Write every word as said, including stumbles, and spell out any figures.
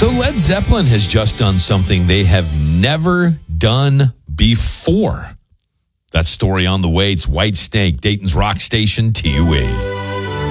So Led Zeppelin has just done something they have never done before. That story on the way. It's White Snake, Dayton's rock station, T U A.